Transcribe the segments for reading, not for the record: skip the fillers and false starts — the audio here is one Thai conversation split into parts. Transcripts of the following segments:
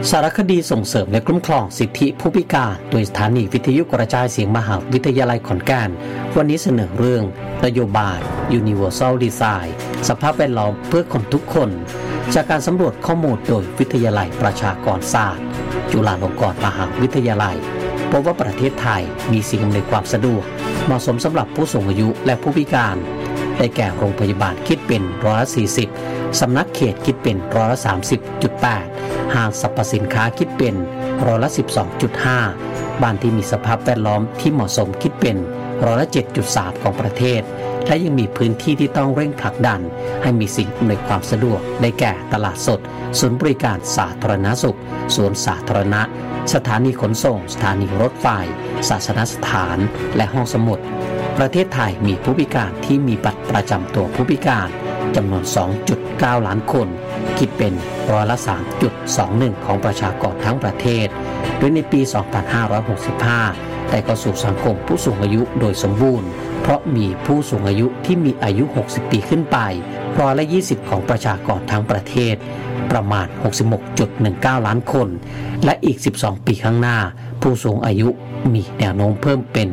สารคดีส่งเสริมและคุ้มครองสิทธิผู้พิการโดยสถานีวิทยุกระจายเสียงมหาวิทยาลัยขอนแก่นวันนี้เสนอเรื่องนโยบาย Universal Design สภาพแวดล้อมเพื่อคนทุกคนจากการสำรวจข้อมูลโดยวิทยาลัยประชากรศาสตร์จุฬาลงกรณ์มหาวิทยาลัยพบว่าประเทศไทยมีสิ่งอำนวยความสะดวกเหมาะสมสำหรับผู้สูงอายุและผู้พิการได้แก่โรงพยาบาลคิดเป็น40%สำนักเขตคิดเป็น30.8%ห้างสรรพสินค้าคิดเป็น12.5%บ้านที่มีสภาพแวดล้อมที่เหมาะสมคิดเป็น7.3% ของประเทศและยังมีพื้นที่ที่ต้องเร่งผลักดันให้มีสิ่งอำนวยความสะดวกได้แก่ตลาดสดศูนย์บริการสาธารณสุขสวนสาธารณะสถานีขนส่งสถานีรถไฟศาสนสถานและห้องสมุดประเทศไทยมีผู้พิการที่มีบัตรประจำตัวผู้พิการจำนวน 2.9 ล้านคนคิดเป็น3.21% ของประชากรทั้งประเทศโดยในปี 2565 ได้เข้าสู่สังคมผู้สูงอายุโดยสมบูรณ์เพราะมีผู้สูงอายุที่มีอายุ 60 ปีขึ้นไป20%ของประชากรทั้งประเทศประมาณ 66.19 ล้านคนและอีก 12 ปีข้างหน้าผู้สูงอายุมีแนวโน้มเพิ่มเป็น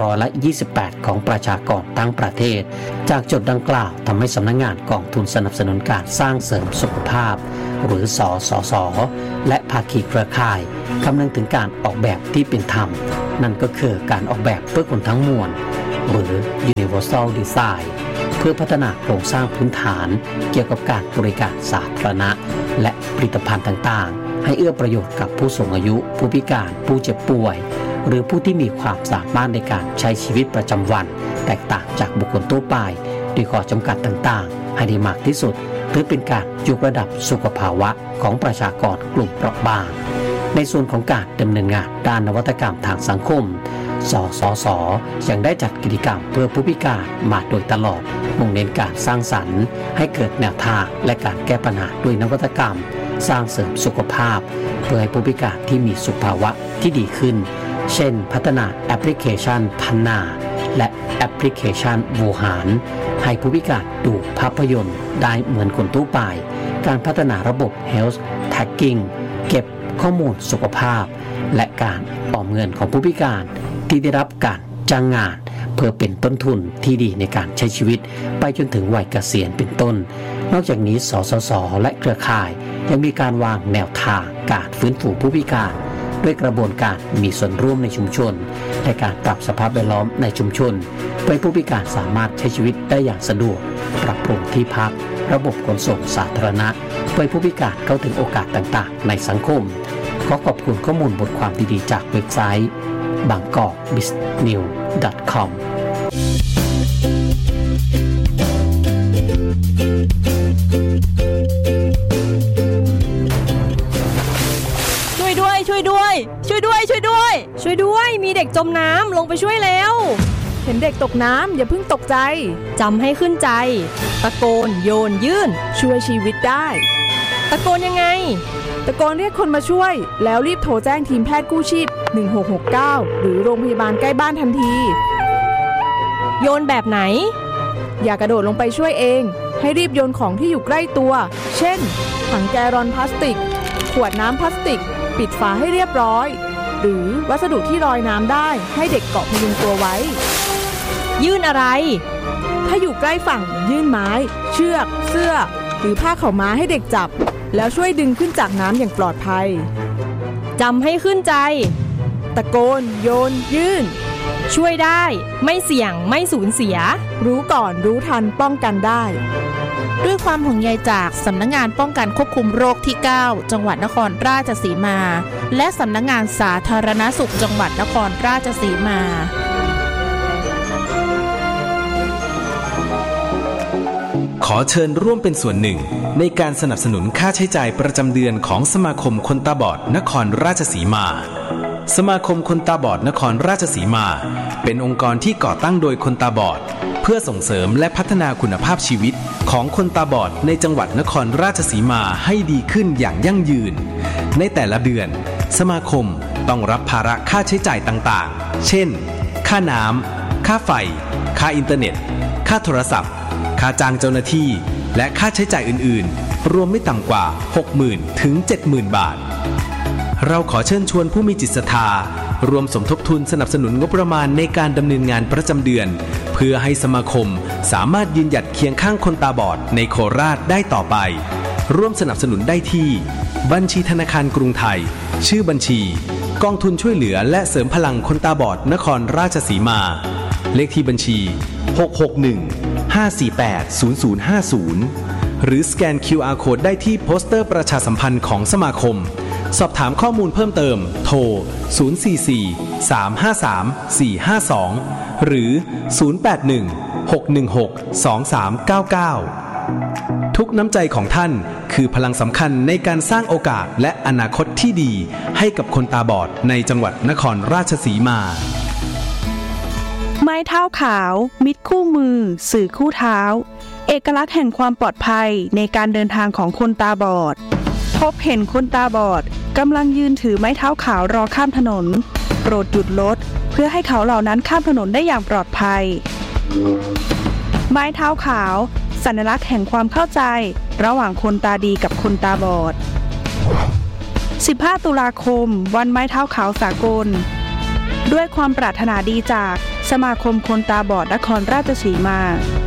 28%ของประชากรทั้งประเทศจากจุดดังกล่าวทำให้สำนักงานกองทุนสนับสนุนการสร้างเสริมสุขภาพหรือสสส.และภาคีเครือข่ายคำนึงถึงการออกแบบที่เป็นธรรมนั่นก็คือการออกแบบเพื่อคนทั้งมวลหรือ Universal Design เพื่อพัฒนาโครงสร้างพื้นฐานเกี่ยวกับการบริการสาธารณะและผลิตภัณฑ์ต่างๆให้เอื้อประโยชน์กับผู้สูงอายุผู้พิการผู้เจ็บป่วยหรือผู้ที่มีความสามารถในการใช้ชีวิตประจำวันแตกต่างจากบุคคลทั่วไปด้วยข้อจำกัดต่างๆให้ได้มากที่สุดหรือเป็นการยกระดับสุขภาวะของประชากรกลุ่มเปราะบางในส่วนของการดำเนินงานด้านนวัตกรรมทางสังคมสสส.ยังได้จัดกิจกรรมเพื่อผู้พิการมาโดยตลอดมุ่งเน้นการสร้างสรรค์ให้เกิดแนวทางและการแก้ปัญหาด้วยนวัตกรรมสร้างเสริมสุขภาพเพื่อให้ผู้พิการที่มีสุขภาวะที่ดีขึ้นเช่นพัฒนาแอปพลิเคชันพันนาและแอปพลิเคชันวูหารให้ผู้พิการดูภาพยนตร์ได้เหมือนคนทั่วไปการพัฒนาระบบ Health Tagging เก็บข้อมูลสุขภาพและการออมเงินของผู้พิการที่ได้รับการจ้างงานเพื่อเป็นต้นทุนที่ดีในการใช้ชีวิตไปจนถึงวัยเกษียณเป็นต้นนอกจากนี้สสส.และเครือข่ายยังมีการวางแนวทางการฟื้นฟูผู้พิการด้วยกระบวนการมีส่วนร่วมในชุมชนและการปรับสภาพแวดล้อมในชุมชนเพื่อให้ผู้พิการสามารถใช้ชีวิตได้อย่างสะดวกปรับปรุงที่พักระบบขนส่งสาธารณะเพื่อให้ผู้พิการเข้าถึงโอกาสต่างๆในสังคมขอขอบคุณข้อมูลบทความดีๆจากเว็บไซต์ bangkokbusinessnews.com ช่วยด้วยมีเด็กจมน้ำลงไปช่วยแล้วเห็นเด็กตกน้ำอย่าเพิ่งตกใจจำให้ขึ้นใจตะโกนโยนยื่นช่วยชีวิตได้ตะโกนยังไงตะโกนเรียกคนมาช่วยแล้วรีบโทรแจ้งทีมแพทย์กู้ชีพ1669หรือโรงพยาบาลใกล้บ้านทันทีโยนแบบไหนอย่ากระโดดลงไปช่วยเองให้รีบโยนของที่อยู่ใกล้ตัวเช่นถังแกลลอนพลาสติกขวดน้ำพลาสติกปิดฝาให้เรียบร้อยหรือวัสดุที่ลอยน้ำได้ให้เด็กเกาะพยุงตัวไว้ยื่นอะไรถ้าอยู่ใกล้ฝั่งยื่นไม้เชือกเสื้อหรือผ้าขาวม้าให้เด็กจับแล้วช่วยดึงขึ้นจากน้ำอย่างปลอดภัยจำให้ขึ้นใจตะโกนโยนยื่นช่วยได้ไม่เสี่ยงไม่สูญเสียรู้ก่อนรู้ทันป้องกันได้ด้วยความห่วงใยจากสำนักงานป้องกันควบคุมโรคที่9จังหวัดนครราชสีมาและสำนักงานสาธารณสุขจังหวัดนครราชสีมาขอเชิญร่วมเป็นส่วนหนึ่งในการสนับสนุนค่าใช้จ่ายประจำเดือนของสมาคมคนตาบอดนครราชสีมาสมาคมคนตาบอดนครราชสีมาเป็นองค์กรที่ก่อตั้งโดยคนตาบอดเพื่อส่งเสริมและพัฒนาคุณภาพชีวิตของคนตาบอดในจังหวัดนครราชสีมาให้ดีขึ้นอย่างยั่งยืนในแต่ละเดือนสมาคมต้องรับภาระค่าใช้จ่ายต่างๆเช่นค่าน้ำค่าไฟค่าอินเทอร์เน็ตค่าโทรศัพท์ค่าจ้างเจ้าหน้าที่และค่าใช้จ่ายอื่นๆรวมไม่ต่ำกว่า 60,000 ถึง 70,000 บาทเราขอเชิญชวนผู้มีจิตศรัทธารวมสมทบทุนสนับสนุนงบประมาณในการดำเนินงานประจำเดือนเพื่อให้สมาคมสามารถยืนหยัดเคียงข้างคนตาบอดในโคราชได้ต่อไปร่วมสนับสนุนได้ที่บัญชีธนาคารกรุงไทยชื่อบัญชีกองทุนช่วยเหลือและเสริมพลังคนตาบอดนครราชสีมาเลขที่บัญชี661-548-0050หรือสแกน QR Code ได้ที่โปสเตอร์ประชาสัมพันธ์ของสมาคมสอบถามข้อมูลเพิ่มเติมโทร044-353-452หรือ081-616-2399ทุกน้ำใจของท่านคือพลังสำคัญในการสร้างโอกาสและอนาคตที่ดีให้กับคนตาบอดในจังหวัดนครราชสีมาไม้เท้าขาวมิตรคู่มือสื่อคู่เท้าเอกลักษณ์แห่งความปลอดภัยในการเดินทางของคนตาบอดพบเห็นคนตาบอดกำลังยืนถือไม้เท้าขาวรอข้ามถนนโปรดหยุดรถเพื่อให้เขาเหล่านั้นข้ามถนนได้อย่างปลอดภัยไม้เท้าขาวสัญลักษณ์แห่งความเข้าใจระหว่างคนตาดีกับคนตาบอด15 ตุลาคมวันไม้เท้าขาวสากลด้วยความปรารถนาดีจากสมาคมคนตาบอดนครราชสีมา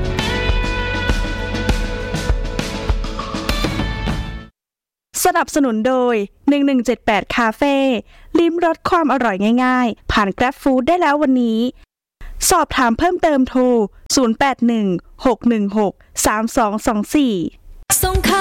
สนับสนุนโดย1178คาเฟ่ลิ้มรสความอร่อยง่ายๆผ่าน Grab Food ได้แล้ววันนี้สอบถามเพิ่มเติมโทร0816163224